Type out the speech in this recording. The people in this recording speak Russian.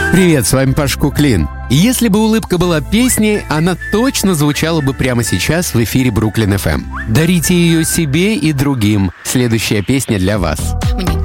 Привет, с вами Паш Куклин. Если бы улыбка была песней, она точно звучала бы прямо сейчас в эфире Бруклин FM. Дарите ее себе и другим. Следующая песня для вас.